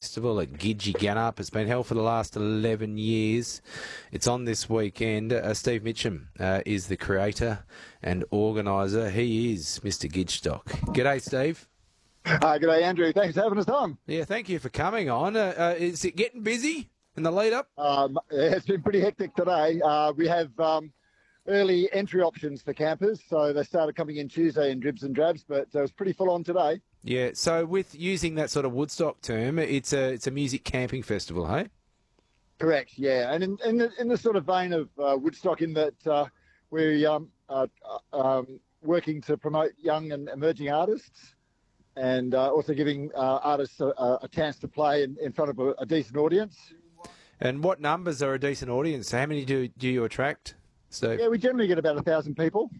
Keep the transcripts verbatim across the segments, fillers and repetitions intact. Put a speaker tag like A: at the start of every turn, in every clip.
A: Festival at Gidgee Ganup. It's been held for the last eleven years. It's on this weekend. Uh, Steve Mitchum uh, is the creator and organiser. He is Mister Gidgestock. G'day, Steve.
B: Uh, g'day, Andrew. Thanks for having us on.
A: Yeah, thank you for coming on. Uh, uh, is it getting busy in the lead up?
B: Um, it's been pretty hectic today. Uh, we have um, early entry options for campers, so they started coming in Tuesday in dribs and drabs, but uh, it was pretty full on today.
A: Yeah, so with using that sort of Woodstock term, it's a it's a music camping festival, hey?
B: Correct, yeah. And in, in, the, in the sort of vein of uh, Woodstock, in that uh, we're um, uh, um, working to promote young and emerging artists, and uh, also giving uh, artists a, a chance to play in, in front of a, a decent audience.
A: And what numbers are a decent audience? How many do do you attract, Steve?
B: Yeah, we generally get about a thousand people.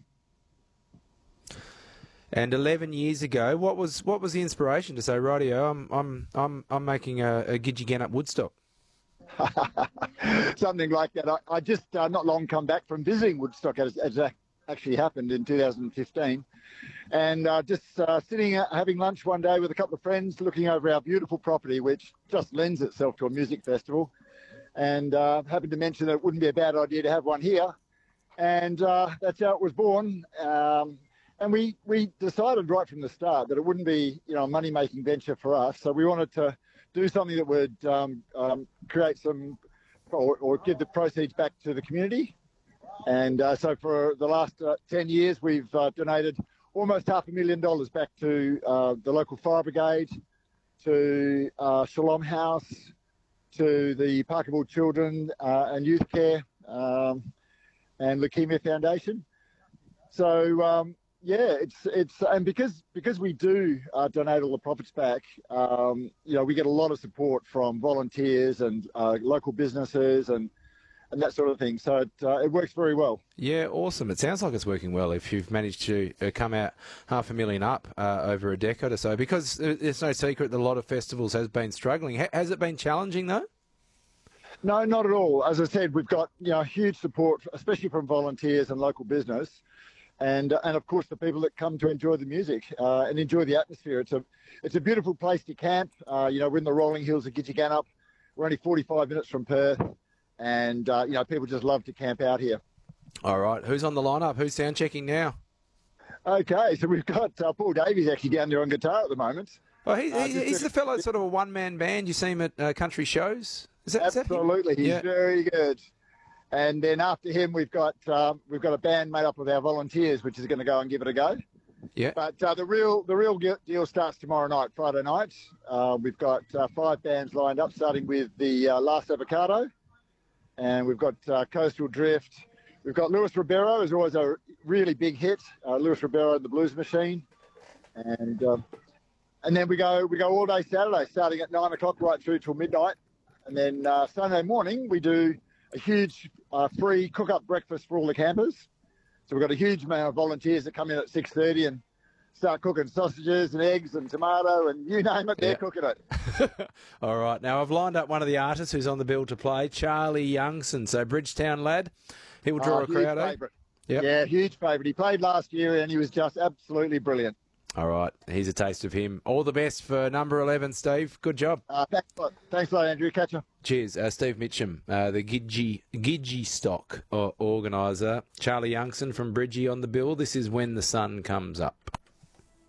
A: And eleven years ago, what was what was the inspiration to say, rightio, I'm I'm I'm I'm making a, a Gidgee Ganup Woodstock?
B: Something like that. I, I just uh, not long come back from visiting Woodstock, as, as actually happened in two thousand fifteen, and uh, just uh, sitting uh, having lunch one day with a couple of friends, looking over our beautiful property, which just lends itself to a music festival, and uh, happened to mention that it wouldn't be a bad idea to have one here, and uh, that's how it was born. Um, and we we decided right from the start that it wouldn't be, you know, a money-making venture for us, so we wanted to do something that would um, um, create some or, or give the proceeds back to the community. And uh, so for the last uh, ten years, we've uh, donated almost half a million dollars back to uh, the local fire brigade, to uh, Shalom House, to the Parkerville Children uh, and Youth Care, um, and Leukemia Foundation. So um, yeah, it's it's and because because we do uh, donate all the profits back, um, you know, we get a lot of support from volunteers and uh, local businesses and. and that sort of thing. So it, uh, it works very well.
A: Yeah, awesome. It sounds like it's working well if you've managed to uh, come out half a million up uh, over a decade or so, because it's no secret that a lot of festivals has been struggling. Ha- has it been challenging, though?
B: No, not at all. As I said, we've got, you know, huge support, especially from volunteers and local business. And, uh, and of course, the people that come to enjoy the music uh, and enjoy the atmosphere. It's a it's a beautiful place to camp. Uh, you know, we're in the rolling hills of Gidgee Ganup. We're only forty-five minutes from Perth. And, uh, you know, people just love to camp out here.
A: All right. Who's on the lineup? Who's sound checking now?
B: Okay, so we've got uh, Paul Davies actually down there on guitar at the moment.
A: Oh, he,
B: uh,
A: he, he's the fellow, sort of a one-man band. You see him at uh, country shows? Is that,
B: Absolutely.
A: Is that him?
B: He's
A: yeah.
B: very good. And then after him, we've got um, we've got a band made up of our volunteers, which is going to go and give it a go.
A: Yeah.
B: But uh, the real the real deal starts tomorrow night, Friday night. Uh, we've got uh, five bands lined up, starting with the uh, Last Avocado. And we've got uh, Coastal Drift. We've got Luis Ribeiro, is always a really big hit. Uh, Luis Ribeiro and the Blues Machine, and um, and then we go we go all day Saturday, starting at nine o'clock right through till midnight, and then uh, Sunday morning we do a huge uh, free cook-up breakfast for all the campers. So we've got a huge amount of volunteers that come in at six thirty and start cooking sausages and eggs and tomato and you name it, they're
A: yeah.
B: cooking it.
A: All right. Now, I've lined up one of the artists who's on the bill to play, Charlie Youngson. So, Bridgetown lad. He will draw
B: oh,
A: a crowd, eh?
B: Yep. Yeah, huge favourite. He played last year and he was just absolutely brilliant.
A: All right. Here's a taste of him. All the best for number eleven, Steve. Good job.
B: Uh, thanks, a lot. thanks a lot, Andrew. Catch you.
A: Cheers. Uh, Steve Mitchum, uh, the Gidgee, Gidgestock uh, organiser. Charlie Youngson from Bridgie on the bill. This is When the Sun Comes Up.